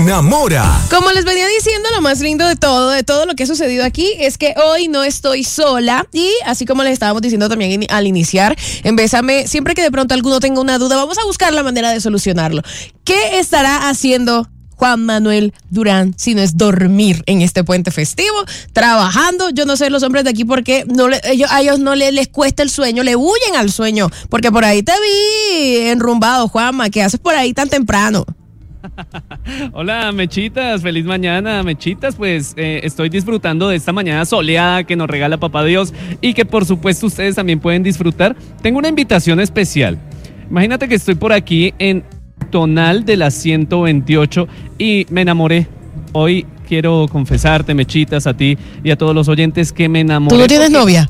enamora. Como les venía diciendo, lo más lindo de todo lo que ha sucedido aquí es que hoy no estoy sola y así como les estábamos diciendo también al iniciar, en Bésame, siempre que de pronto alguno tenga una duda, vamos a buscar la manera de solucionarlo. ¿Qué estará haciendo Juan Manuel Durán si no es dormir en este puente festivo, trabajando? Yo no sé los hombres de aquí porque a ellos no les cuesta el sueño, le huyen al sueño, porque por ahí te vi enrumbado, Juanma. ¿Qué haces por ahí tan temprano? Hola, Mechitas, feliz mañana, Mechitas. Pues estoy disfrutando de esta mañana soleada que nos regala Papá Dios y que por supuesto ustedes también pueden disfrutar. Tengo una invitación especial. Imagínate que estoy por aquí en Autonal de la 128 y me enamoré. Hoy quiero confesarte, Mechitas, a ti y a todos los oyentes que me enamoré. ¿Tú no tienes novia?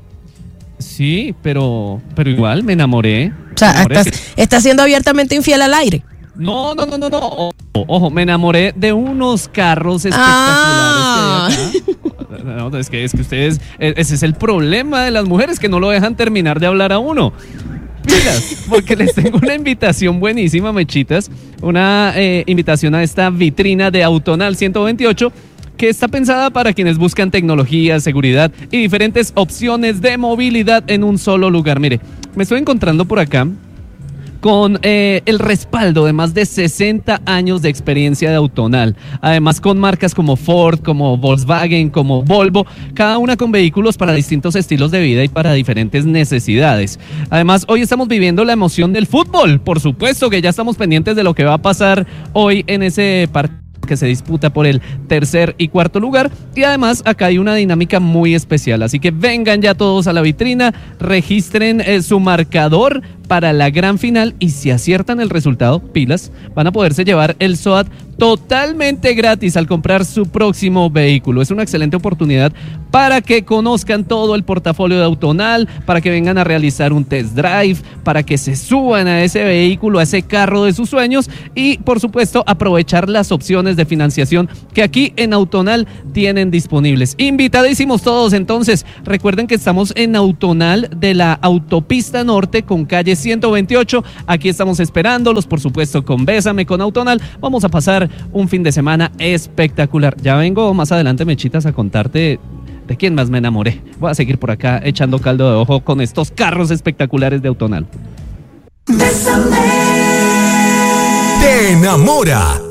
Sí, pero igual me enamoré. O sea, estás siendo abiertamente infiel al aire. No. Ojo, me enamoré de unos carros espectaculares que hay acá. No, es que ustedes, ese es el problema de las mujeres, que no lo dejan terminar de hablar a uno. Pilas, porque les tengo una invitación buenísima, Mechitas, una invitación a esta vitrina de Autonal 128 que está pensada para quienes buscan tecnología, seguridad y diferentes opciones de movilidad en un solo lugar. Mire, me estoy encontrando por acá con el respaldo de más de 60 años de experiencia de Autonal. Además, con marcas como Ford, como Volkswagen, como Volvo, cada una con vehículos para distintos estilos de vida y para diferentes necesidades. Además, hoy estamos viviendo la emoción del fútbol. Por supuesto que ya estamos pendientes de lo que va a pasar hoy en ese partido que se disputa por el tercer y cuarto lugar, y además acá hay una dinámica muy especial, así que vengan ya todos a la vitrina, registren su marcador para la gran final y si aciertan el resultado, pilas, van a poderse llevar el SOAT totalmente gratis al comprar su próximo vehículo. Es una excelente oportunidad para que conozcan todo el portafolio de Autonal, para que vengan a realizar un test drive, para que se suban a ese vehículo, a ese carro de sus sueños y por supuesto aprovechar las opciones de financiación que aquí en Autonal tienen disponibles. Invitadísimos todos entonces. Recuerden que estamos en Autonal de la Autopista Norte con calle 128. Aquí estamos esperándolos, por supuesto, con Bésame, con Autonal. Vamos a pasar un fin de semana espectacular. Ya vengo más adelante, Mechitas, a contarte de quién más me enamoré. Voy a seguir por acá echando caldo de ojo con estos carros espectaculares de Autonal. Te enamora.